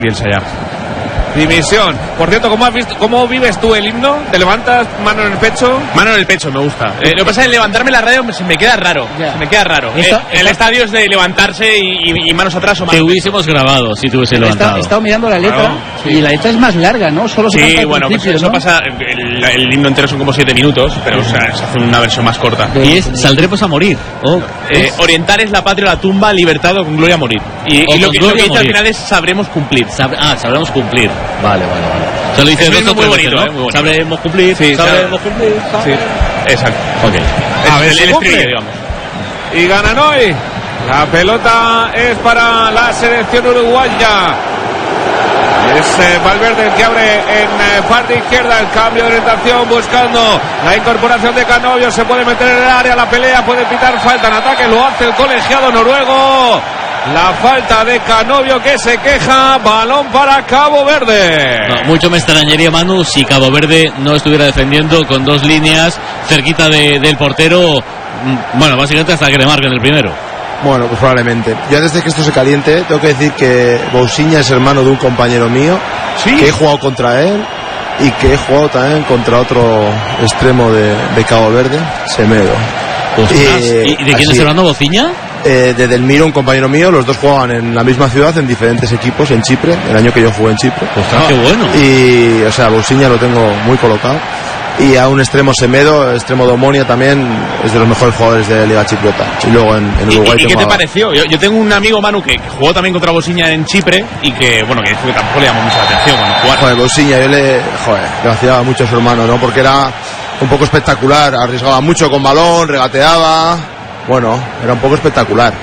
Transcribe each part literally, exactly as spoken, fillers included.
Piensa ya. Dimisión. Por cierto, ¿cómo has visto, cómo vives tú el himno? ¿Te levantas mano en el pecho? Mano en el pecho, me gusta. Eh, lo que pasa es que levantarme la radio se me queda raro. Yeah. Se me queda raro. Esto, eh, el estadio es de levantarse y, y, y manos atrás o manos. Te hubiésemos grabado si te hubiese levantado. He estado mirando la letra, claro, sí. Y la letra es más larga, ¿no? Solo se sí, bueno, pues eso ¿no? pasa. El, el himno entero son como siete minutos, pero sí. O sea, se hace una versión más corta. Y es Saldremos a morir. Oh, eh, orientar es la patria, la tumba, libertad o con gloria a morir. Y, y lo que, lo que dice al final es sabremos cumplir. Sab ah, sabremos cumplir. Vale, vale, vale. O sea, lo dice es muy bonito, ¿no? ¿eh? Muy bonito. Sabremos cumplir, sí, sabremos sabe. cumplir. Sí, exacto. Ok. A ver, el, el estribillo, digamos. Y ganan hoy. La pelota es para la selección uruguaya. Es eh, Valverde el que abre en eh, parte izquierda, el cambio de orientación buscando la incorporación de Canovio. Se puede meter en el área, la pelea, puede pitar falta en ataque, lo hace el colegiado noruego. La falta de Canovio que se queja, balón para Cabo Verde. No, mucho me extrañaría, Manu, si Cabo Verde no estuviera defendiendo con dos líneas cerquita de, del portero. Bueno, básicamente hasta que le marquen el primero. Bueno, pues probablemente. Ya desde que esto se caliente, tengo que decir que Bousiña es hermano de un compañero mío, ¿sí? Que he jugado contra él y que he jugado también contra otro extremo de, de Cabo Verde, Semedo. Eh, ¿Y de quién es hermano, Bousiña? Eh, de Delmiro, un compañero mío. Los dos jugaban en la misma ciudad, en diferentes equipos, en Chipre, el año que yo jugué en Chipre. Ostras, qué bueno. Y, o sea, Bousiña lo tengo muy colocado. Y a un extremo Semedo, extremo de Omonia también, es de los mejores jugadores de la Liga Chipriota. Y luego en, en Uruguay. ¿Y, y qué te a... pareció? Yo, yo tengo un amigo, Manu, que, que jugó también contra Bousiña en Chipre y que, bueno, que, que tampoco le llamó mucho la atención cuando jugaba. Joder, Bousiña, yo le, joder, le vaciaba mucho a su hermano, ¿no? Porque era un poco espectacular, arriesgaba mucho con balón, regateaba. Bueno, era un poco espectacular.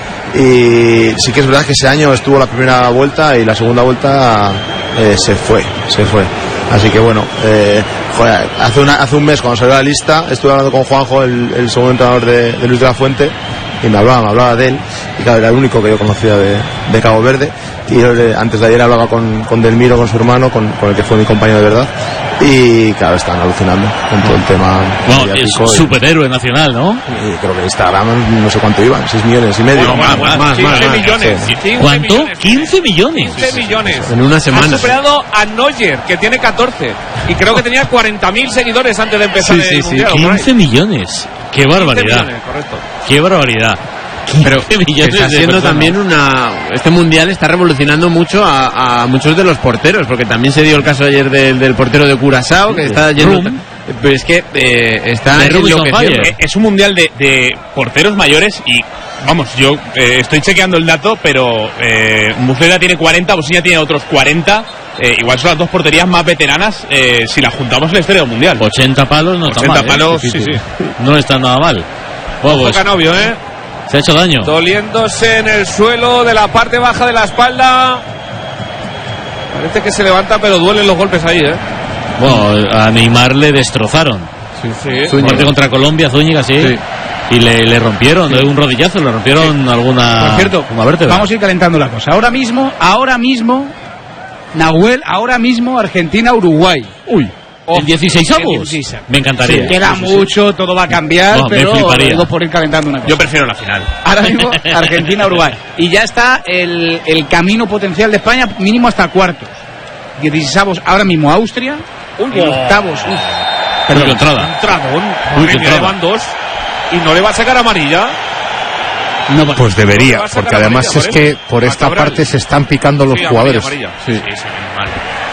Y sí que es verdad que ese año estuvo la primera vuelta y la segunda vuelta eh, se fue, se fue. Así que bueno, eh, joder, hace, una, hace un mes cuando salió la lista estuve hablando con Juanjo, el, el segundo entrenador de, de Luis de la Fuente, y me hablaba, me hablaba de él, y claro, era el único que yo conocía de, de Cabo Verde. Y yo, antes de ayer hablaba con, con Delmiro, con su hermano, con, con el que fue mi compañero de verdad, y claro, están alucinando con todo el tema. Bueno, es un superhéroe nacional, ¿no? Y creo que Instagram no sé cuánto iban, seis millones y medio. Bueno, más, más, más, quince más, millones. Sí. quince ¿Cuánto? millones. quince millones. quince millones. En una semana. Ha superado a Neuer, que tiene catorce. Y creo que tenía cuarenta mil seguidores antes de empezar sí, sí, el sí, mundial. quince millones. Qué barbaridad. quince millones, correcto. Qué barbaridad. Pero está siendo también una... Este mundial está revolucionando mucho a, a muchos de los porteros, porque también se dio el caso ayer del, del portero de Curazao, que está yendo... Pero es que eh, está enloqueciendo. Es un mundial de, de porteros mayores y, vamos, yo eh, estoy chequeando el dato, pero eh, Muslera tiene cuarenta, Bousiña tiene otros cuarenta. Eh, igual son las dos porterías más veteranas eh, si las juntamos en la historia del mundial. ochenta palos no está mal. ochenta palos, ¿eh? sí, sí. No está nada mal. Ojo Canovio, ¿eh? Se ha hecho daño. Doliéndose en el suelo de la parte baja de la espalda. Parece que se levanta, pero duelen los golpes ahí, ¿eh? Bueno, a Neymar le destrozaron. Sí, sí. Parte contra Colombia, Zúñiga, sí. sí. Y le, le rompieron, sí. Un rodillazo, le rompieron sí. alguna. Por cierto, vamos a ir calentando la cosa. Ahora mismo, ahora mismo, Nahuel, ahora mismo Argentina-Uruguay. Uy. ¿En dieciseisavos? Me encantaría. Sí, queda sí, mucho, sí. Todo va a cambiar, no, pero digo por ir calentando una cosa. Yo prefiero la final. Ahora mismo Argentina-Uruguay. Y ya está el, el camino potencial de España mínimo hasta cuartos. dieciseisavos ahora mismo Austria. Uy, en octavos. Uf. Pero Uy, entrada. Un tragón. Uy, le van dos. Y no le va a sacar amarilla. No, pues debería, no porque además es por que por esta parte se están picando los sí, jugadores. Amarilla, amarilla. Sí, sí, sí, mal.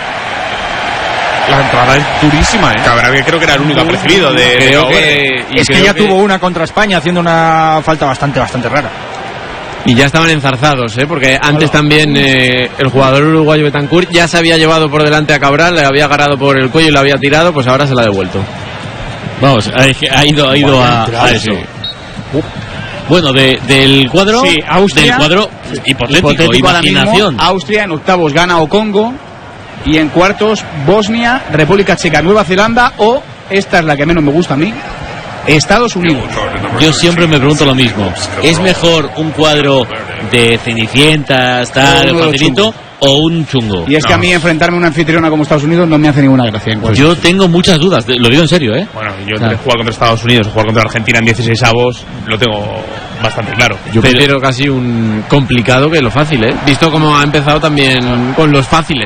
La entrada es durísima, ¿eh? Cabral, que creo que era el único apercibido de, de que, y Es que ya que... tuvo una contra España haciendo una falta bastante, bastante rara. Y ya estaban enzarzados, ¿eh? Porque antes también eh, el jugador uruguayo Betancourt ya se había llevado por delante a Cabral, le había agarrado por el cuello y lo había tirado, pues ahora se la ha devuelto. Vamos, ha ido, ha ido a, a eso. Uh. Bueno, de, del cuadro, sí, Austria, del cuadro hipotético, hipotético imaginación. Mismo, Austria en octavos gana o Congo. Y en cuartos, Bosnia, República Checa, Nueva Zelanda o, esta es la que menos me gusta a mí, Estados Unidos. Yo siempre me pregunto lo mismo. ¿Es mejor un cuadro de Cenicientas, tal, facilito, o un chungo. Y es no. que a mí enfrentarme a una anfitriona como Estados Unidos no me hace ninguna gracia. En yo tengo muchas dudas, lo digo en serio, ¿eh? Bueno, yo entre jugar contra Estados Unidos o jugar contra Argentina en dieciséis avos lo tengo bastante claro. Yo Pero... prefiero casi un complicado que lo fácil, ¿eh? Visto cómo ha empezado también con los fáciles.